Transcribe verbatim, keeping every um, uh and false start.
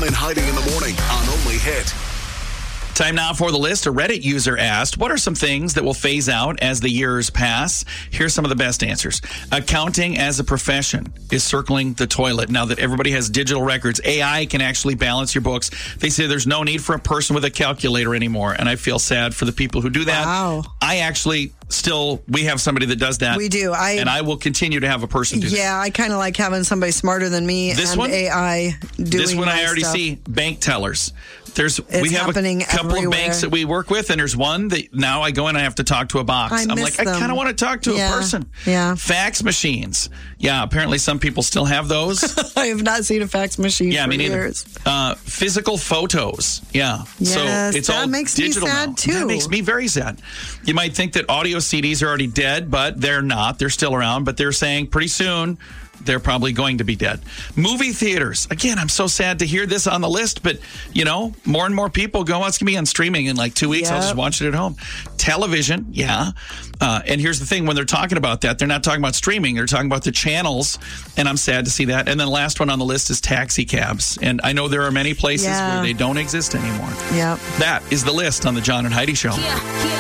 and Heidi in the morning on Only Hit. Time now for the list. A Reddit user asked, what are some things that will phase out as the years pass? Here's some of the best answers. Accounting as a profession is circling the toilet. Now that everybody has digital records, A I can actually balance your books. They say there's no need for a person with a calculator anymore. And I feel sad for the people who do that. Wow. I actually still, we have somebody that does that. We do. I And I will continue to have a person do that. Yeah, I kind of like having somebody smarter than me This and one? A I doing This one my I already stuff. see. Bank tellers. There's It's we have a happening couple everywhere. of banks that we work with, and there's one that now I go in and I have to talk to a box. I I'm miss like, I them. kind of want to talk to Yeah, a person. yeah. Fax machines. Yeah, apparently some people still have those. I have not seen a fax machine Yeah, for me neither. years. Uh, physical photos. Yeah. Yes, so it's that all makes me digital sad, now. too. That makes me very sad. You might think that audio C Ds are already dead, but they're not. They're still around, but they're saying pretty soon they're probably going to be dead. Movie theaters. Again, I'm so sad to hear this on the list, but, you know, more and more people go, oh, it's going to be on streaming in like two weeks. I'll just Yep. watch it at home. Television, yeah. Uh, and here's the thing. When they're talking about that, they're not talking about streaming. They're talking about the channels, and I'm sad to see that. And then the last one on the list is taxi cabs. And I know there are many places Yeah. where they don't exist anymore. Yep. That is the list on the John and Heidi Show. Yeah, yeah.